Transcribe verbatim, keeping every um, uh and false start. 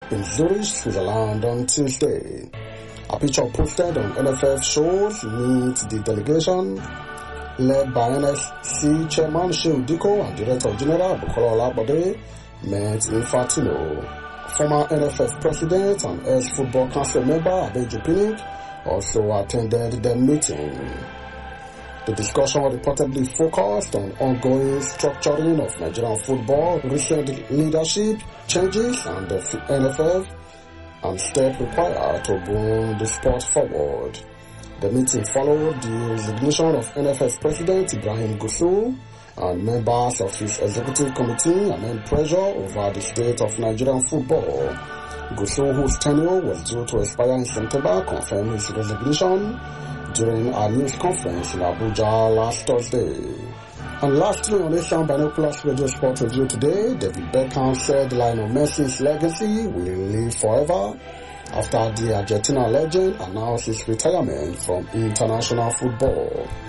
in Zurich, Switzerland on Tuesday. A picture posted on N F F shows meet the delegation led by N S C Chairman Shehu Diko and Director General Bukola Olabode met in Fatino. Former N F F President and ex-Football Council member Abeju Pinnick also attended the meeting. The discussion reportedly focused on ongoing structuring of Nigerian football, recent leadership changes and the N F F, and steps required to bring the sport forward. The meeting followed the resignation of N F F President Ibrahim Gusau and members of his executive committee amid pressure over the state of Nigerian football. Gusau, whose tenure was due to expire in September, confirmed his resignation during a news conference in Abuja last Thursday. And lastly, on Asian Binoculars Radio Sport Review today, David Beckham said Lionel Messi's legacy will live forever after the Argentina legend announced his retirement from international football.